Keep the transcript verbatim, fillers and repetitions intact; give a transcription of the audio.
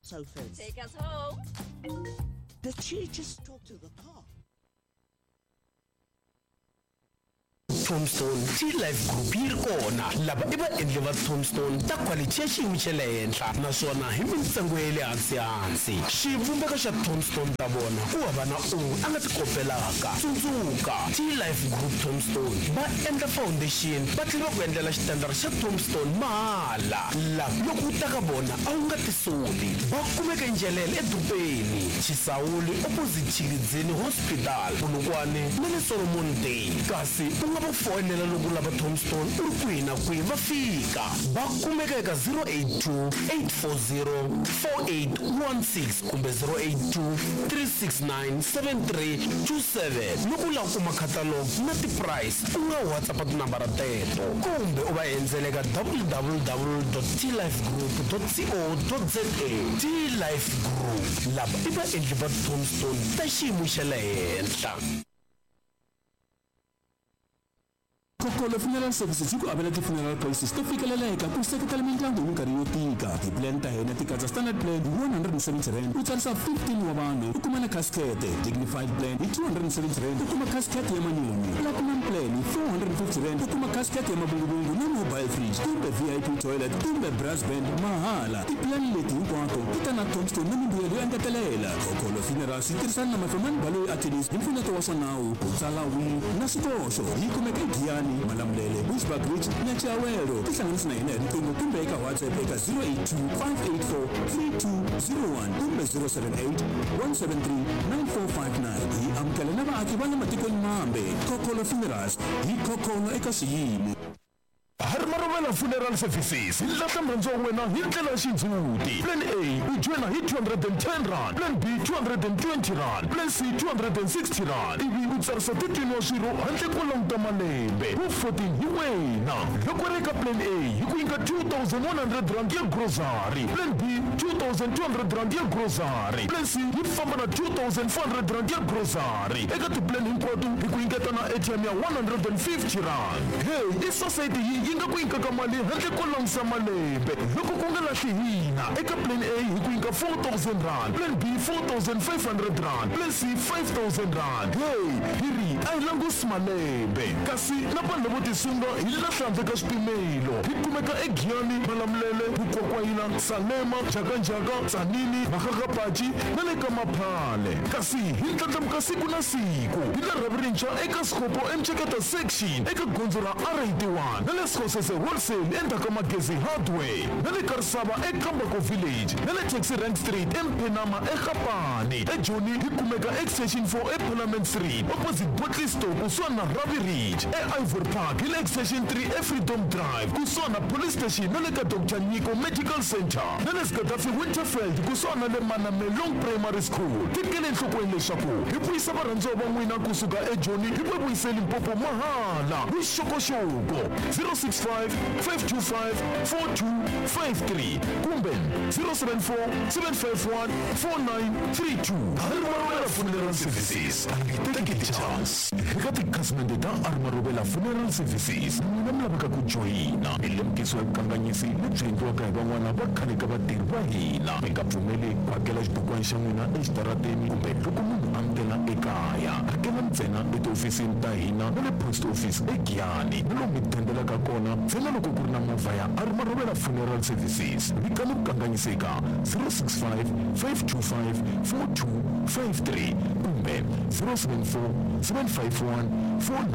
Telford. Take us home. Did she just talk to the car? Tombstone T-Life Group yi ri kona lava i vaendli va Tombstone ta quality ya xiyimo xa le henhla naswona hi mintsengo ya le hansi hansi. Xivumbeko xa Tombstone ta vona ku hava na un'we a nga ti kopelaka. Tsundzuka T-Life Group Tombstone va endla foundation va tlhela ku endlela xitendara xa Tombstone mahala laha loko u ta ka vona a wu nga ti soli. Va kumeka Njelele edorobeni Chisawuli opposite Chilidzini Hospital Polokwane na le Solomon Day. Kasi u nga va fonela loko lava Tombstone u ri kwihi na kwihi va fika. Va kumeka eka zero eight two eight four zero four eight one six kumbe zero eight two three six nine seven three two seven. Loko u lava ku kuma catalog na ti-price u nga WhatsApp tinambara teto kumbe u va endzela eka w w w dot t life group dot co dot za. T-Life Group lava i vaendli va Tombstone ta xiyimo xa le henhla. Kokolo Funeral Services yi ku avela ti-funeral policies to fikeleleka ku seketela mindyangu hi minkarhi yo tika. Ti-plan ta hina ti katsa standard plan hi one hundred seventy rand u tsarisa fifteen wa vanhu u kuma na casket. Dignified plan hi two hundred seventy rand u kuma casket ya manyoni. Platinum plan hi four hundred fifty rand u kuma casket ya mabungubungu na mobile fridge kumbe V I P toilet kumbe brass band mahala. Ti-plan leti hinkwato ti ta na Tombstone na mimbuyelo yo engetelela. Kokolo Funeral yi tirhisana na mafemani baloyi attorneys hi mpfuneto wa swa nawu ku tsala wili na swikoxo. Yi kumeka eGiyani Malamulele Bushbuck Ridge na Chiawelo. Tihlanganisa na hina hi riqingho kumbe eka WhatsApp eka zero eight two five eight four three two zero one kumbe zero seven eight one seven three nine four five nine. Hi amukela na vaaki va le matikweni mambe. Kokolo Funerals hi kokolo eka xiyimo. Harmarovela Funeral Services hi lahla murhandziwa wa wena hi ndlela ya xindzuti. Plan A u joina hi two hundred ten rand, Plan B two hundred twenty rand, Plan C two hundred sixty rand. Ivi u tsarisa titwini wa swirho handle ko languta malembe. Wu fourteen hi wena. Loko ri eka Plan A hi ku nyika two thousand one hundred rand ya grocery, Plan B two thousand two hundred rand ya grocery, Plan C yi famba na two thousand four hundred rand ya grocery. Eka tiplan hinkwato hi ku nyiketa na A T M ya one hundred fifty rand. Hey, i society yi nga ku nyika mali handle ko langusa malembe. Loko ku nga lahli hina eka Plan A hi ku nyika four thousand rand, Plan B four thousand five hundred rand, Plan C five thousand rand. Hey, hiri a hi langusi malembe kasi na vanhu vo tisunga hi lahla handle ka swipimelo. Hi kumeka eGiyani Malamulele Bukokwayina Salema Jaganjaga Tsanini Makakapachi na le ka Maphale. Kasi hi ndlandlamuka siku na siku hi le Ravirincha eka Skopo Mcheketa section eka gondzo ra R eighty-one na le Skosese wholesale endzhaku Magezi hardware na le Karisava eKambako village na le Taxi Rank Street eMphenama eGapani. eJoni hi kumeka extension four eParliament Street opposite Botley Store kusuka na Ravi Ridge eIvory Park hi le extension three eFreedom Drive kusuka na police station na le ka Doctor Nyiko Medical Center na le Gaddafi Winterfeld kusuka na le Manamelong Primary School. Tikele enhlokweni leswaku hi vuyisa varhandziwa va n'wina kusuka eJoni hi va vuyiseli Limpopo mahala. Vuxokoxoko zero six five five two five four two five three kumbe zero seven four seven five one four nine three two. Harmarovela Funeral Services take a chance. Eka tikhasimende ta Harmarovela Funeral Services n'wina mi lavaka ku joyina hi lemukisiwa vukanganyisi lebyi endliwaka hi van'wana va khale ka vatirhi va hina. Mi nga pfumeli ku hakela xibukwana xa n'wina exitarateni kumbe loko munhu a nghena ekaya. Hakela ntsena etihofisini ta hina na le post office eGiyani na lomu mi thendelaka kona ntsena loko ku ri na movha ya Harmarovela Funeral Services. Vikani ku kanganyiseka zero six five five two five four two five three kumbe zero seven four seven five one four